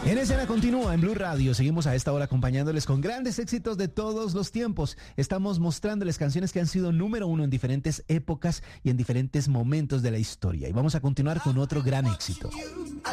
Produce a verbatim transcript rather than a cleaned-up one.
En escena continúa en Blue Radio. Seguimos a esta hora acompañándoles con grandes éxitos de todos los tiempos. Estamos mostrándoles canciones que han sido número uno en diferentes épocas y en diferentes momentos de la historia. Y vamos a continuar con otro gran éxito.